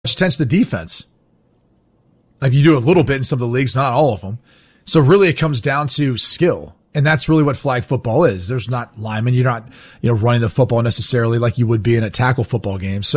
tends to defense. Like you do a little bit in some of the leagues, not all of them. So really it comes down to skill. And that's really what flag football is. There's not linemen. You're not, running the football necessarily like you would be in a tackle football game. So